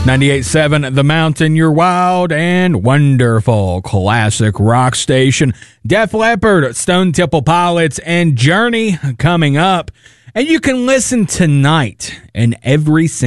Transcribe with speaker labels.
Speaker 1: 98.7 The Mountain, your wild and wonderful classic rock station. Def Leppard, Stone Temple Pilots, and Journey coming up. And you can listen tonight and every single